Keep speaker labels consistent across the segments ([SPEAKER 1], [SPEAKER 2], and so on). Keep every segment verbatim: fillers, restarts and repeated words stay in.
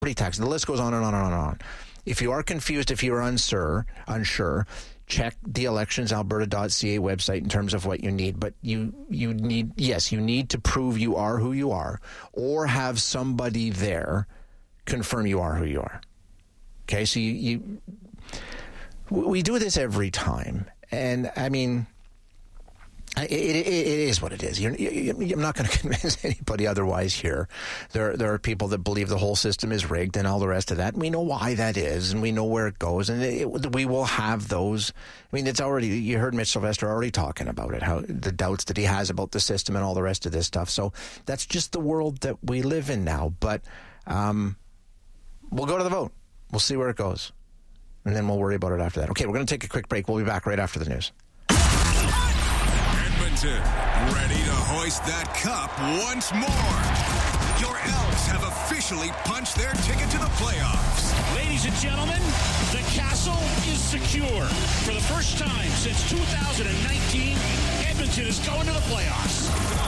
[SPEAKER 1] tax. The list goes on and on and on and on. If you are confused, if you are unsure, unsure, check the elections alberta dot c a website in terms of what you need. But you you need, yes, you need to prove you are who you are, or have somebody there confirm you are who you are. Okay, so you, you we do this every time. And, I mean, it, it, it is what it is. You're, you, I'm not going to convince anybody otherwise here. There, there are people that believe the whole system is rigged and all the rest of that. And we know why that is, and we know where it goes. And it, we will have those. I mean, it's already, you heard Mitch Sylvester already talking about it, how the doubts that he has about the system and all the rest of this stuff. So that's just the world that we live in now. But um, we'll go to the vote. We'll see where it goes. And then we'll worry about it after that. Okay, we're going to take a quick break. We'll be back right after the news.
[SPEAKER 2] Edmonton, ready to hoist that cup once more. Your Elks have officially punched their ticket to the playoffs.
[SPEAKER 3] Ladies and gentlemen, the castle is secure. For the first time since two thousand nineteen, Edmonton is going to the playoffs.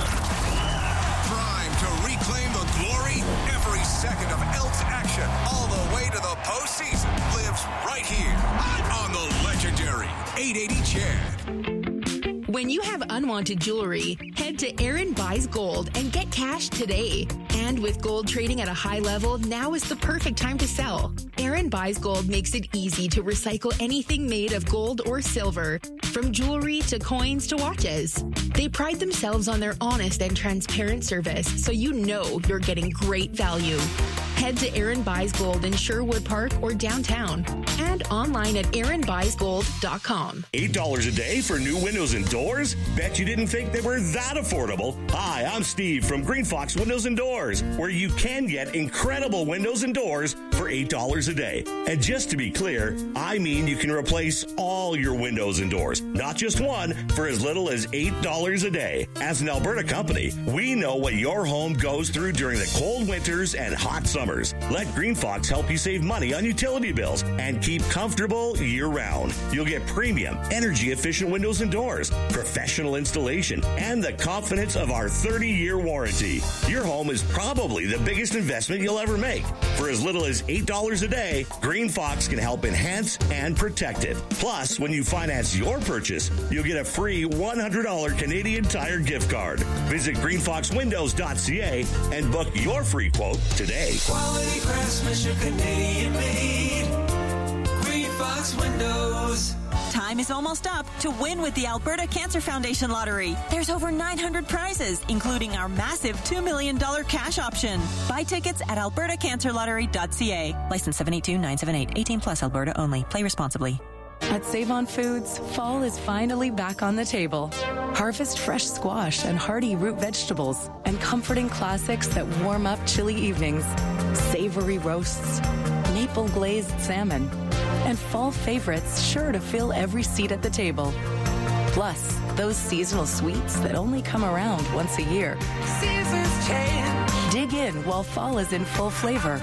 [SPEAKER 2] Prime to reclaim the glory. Every second of Elks action all the way to the postseason lives right here on the legendary eight eighty Chad.
[SPEAKER 4] When you have unwanted jewelry, head to Aaron Buys Gold and get cash today. And with gold trading at a high level, now is the perfect time to sell. Aaron Buys Gold makes it easy to recycle anything made of gold or silver, from jewelry to coins to watches. They pride themselves on their honest and transparent service, so you know you're getting great value. Head to Aaron Buys Gold in Sherwood Park or downtown, and online at aaron buys gold dot com.
[SPEAKER 5] eight dollars a day for new windows and doors? Bet you didn't think they were that affordable. Hi, I'm Steve from Green Fox Windows and Doors, where you can get incredible windows and doors for eight dollars a day. And just to be clear, I mean you can replace all your windows and doors, not just one, for as little as eight dollars a day. As an Alberta company, we know what your home goes through during the cold winters and hot summers. Let Green Fox help you save money on utility bills and keep comfortable year-round. You'll get premium, energy-efficient windows and doors, professional installation, and the confidence of our thirty-year warranty. Your home is probably the biggest investment you'll ever make. For as little as eight dollars a day, Green Fox can help enhance and protect it. Plus, when you finance your purchase, you'll get a free one hundred dollars Canadian Tire gift card. Visit green fox windows dot c a and book your free quote today.
[SPEAKER 6] Quality craftsmanship, Canadian made. Green Fox Windows.
[SPEAKER 7] Time is almost up to win with the Alberta Cancer Foundation Lottery. There's over nine hundred prizes, including our massive two million dollars cash option. Buy tickets at alberta cancer lottery dot c a. License seven eight two nine seven eight. eighteen plus Alberta only. Play responsibly.
[SPEAKER 8] At Save-On Foods, fall is finally back on the table. Harvest fresh squash and hearty root vegetables and comforting classics that warm up chilly evenings. Savory roasts, maple glazed salmon, and fall favorites sure to fill every seat at the table. Plus, those seasonal sweets that only come around once a year.
[SPEAKER 6] Seasons change.
[SPEAKER 8] Dig in while fall is in full flavor.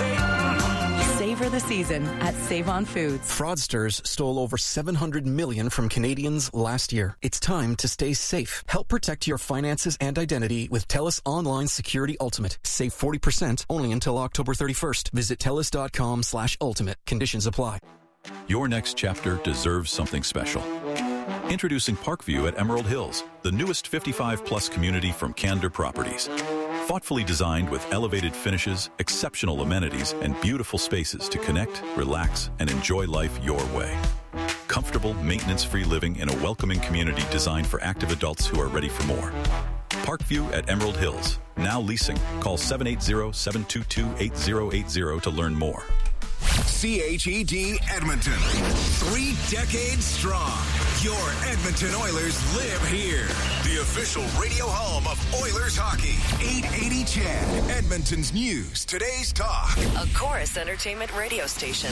[SPEAKER 8] Savor the season at Save-On Foods.
[SPEAKER 9] Fraudsters stole over seven hundred million dollars from Canadians last year. It's time to stay safe. Help protect your finances and identity with TELUS Online Security Ultimate. Save forty percent only until October thirty-first. Visit telus dot com slash ultimate. Conditions apply.
[SPEAKER 10] Your next chapter deserves something special. Introducing Parkview at Emerald Hills, the newest fifty-five plus community from Candor Properties. Thoughtfully designed with elevated finishes, exceptional amenities, and beautiful spaces to connect, relax, and enjoy life your way. Comfortable, maintenance-free living in a welcoming community designed for active adults who are ready for more. Parkview at Emerald Hills. Now leasing. Call seven eight zero, seven two two, eight zero eight zero to learn more.
[SPEAKER 2] C H E D Edmonton. Three decades strong. Your Edmonton Oilers live here. The official radio home of Oilers hockey. eight eighty Chad. Edmonton's news. Today's talk.
[SPEAKER 11] A Chorus Entertainment radio station.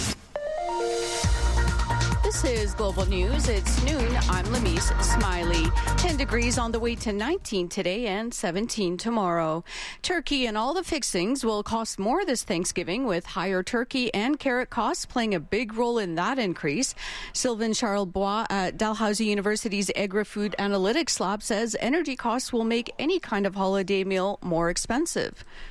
[SPEAKER 12] This is Global News. It's noon. I'm Lamise Smiley. ten degrees on the way to nineteen today and seventeen tomorrow. Turkey and all the fixings will cost more this Thanksgiving, with higher turkey and carrot costs playing a big role in that increase. Sylvain Charlebois at Dalhousie University's Agri-Food Analytics Lab says energy costs will make any kind of holiday meal more expensive.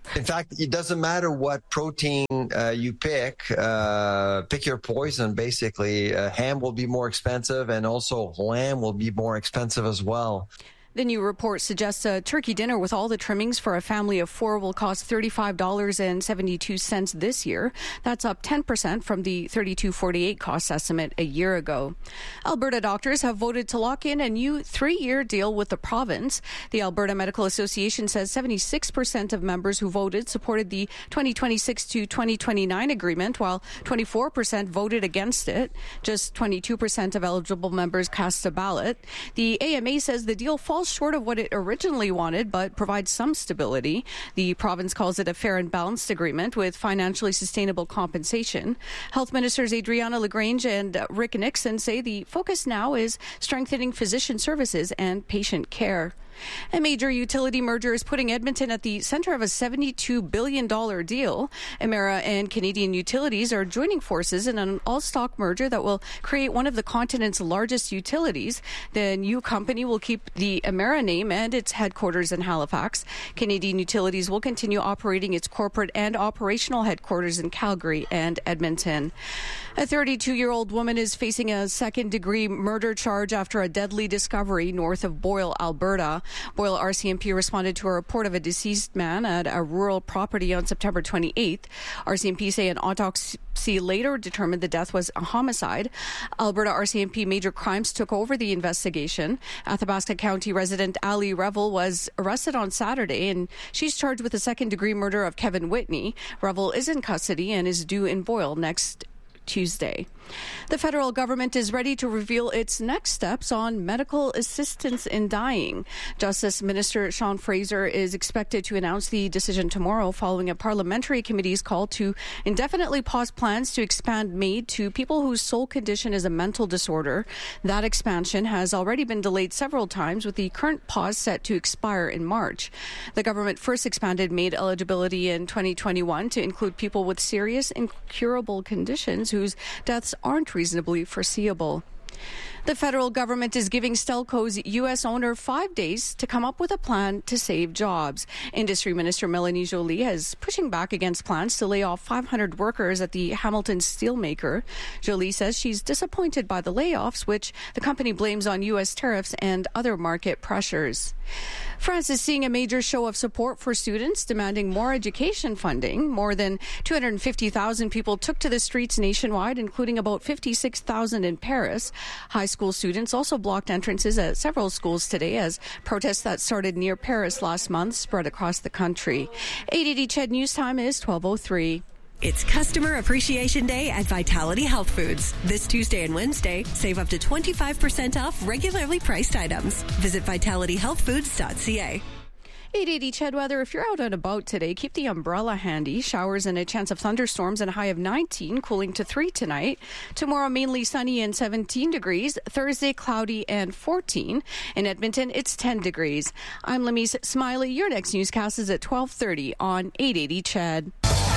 [SPEAKER 13] In fact, it doesn't matter what protein uh, you pick. Uh, pick your poison, basically. Uh, ham will be more expensive, and also lamb will be more expensive as well.
[SPEAKER 12] The new report suggests a turkey dinner with all the trimmings for a family of four will cost thirty-five dollars and seventy-two cents this year. That's up ten percent from the thirty-two dollars and forty-eight cents cost estimate a year ago. Alberta doctors have voted to lock in a new three-year deal with the province. The Alberta Medical Association says seventy-six percent of members who voted supported the twenty twenty-six to twenty twenty-nine agreement, while twenty-four percent voted against it. Just twenty-two percent of eligible members cast a ballot. The A M A says the deal falls short of what it originally wanted, but provides some stability. The province calls it a fair and balanced agreement with financially sustainable compensation. Health Ministers Adriana LaGrange and Rick Nixon say the focus now is strengthening physician services and patient care. A major utility merger is putting Edmonton at the center of a seventy-two billion dollars deal. Emera and Canadian Utilities are joining forces in an all-stock merger that will create one of the continent's largest utilities. The new company will keep the Emera name and its headquarters in Halifax. Canadian Utilities will continue operating its corporate and operational headquarters in Calgary and Edmonton. A thirty-two-year-old woman is facing a second-degree murder charge after a deadly discovery north of Boyle, Alberta. Boyle R C M P responded to a report of a deceased man at a rural property on September twenty-eighth. R C M P say an autopsy later determined the death was a homicide. Alberta R C M P Major Crimes took over the investigation. Athabasca County resident Ali Revel was arrested on Saturday, and she's charged with the second-degree murder of Kevin Whitney. Revel is in custody and is due in Boyle next Tuesday. The federal government is ready to reveal its next steps on medical assistance in dying. Justice Minister Sean Fraser is expected to announce the decision tomorrow following a parliamentary committee's call to indefinitely pause plans to expand MAID to people whose sole condition is a mental disorder. That expansion has already been delayed several times, with the current pause set to expire in March. The government first expanded MAID eligibility in twenty twenty-one to include people with serious, incurable conditions whose deaths aren't reasonably foreseeable. The federal government is giving Stelco's U S owner five days to come up with a plan to save jobs. Industry Minister Melanie Joly is pushing back against plans to lay off five hundred workers at the Hamilton steelmaker. Joly says she's disappointed by the layoffs, which the company blames on U S tariffs and other market pressures. France is seeing a major show of support for students demanding more education funding. More than two hundred fifty thousand people took to the streets nationwide, including about fifty-six thousand in Paris. High school students also blocked entrances at several schools today as protests that started near Paris last month spread across the country. eight eighty C H E D News Time is twelve oh three.
[SPEAKER 14] It's Customer Appreciation Day at Vitality Health Foods. This Tuesday and Wednesday, save up to twenty-five percent off regularly priced items. Visit vitality health foods dot c a.
[SPEAKER 12] eight eighty C H E D weather. If you're out and about today, keep the umbrella handy. Showers and a chance of thunderstorms and a high of nineteen, cooling to three tonight. Tomorrow, mainly sunny and seventeen degrees. Thursday, cloudy and fourteen. In Edmonton, it's ten degrees. I'm Lamise Smiley. Your next newscast is at twelve thirty on eight eighty C H E D.